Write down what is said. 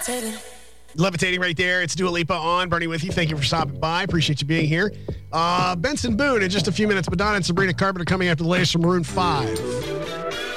Levitating right there. It's Dua Lipa on. Bernie with you. Thank you for stopping by. Appreciate you being here. Benson Boone in just a few minutes. Madonna and Sabrina Carpenter coming after the latest from Maroon 5.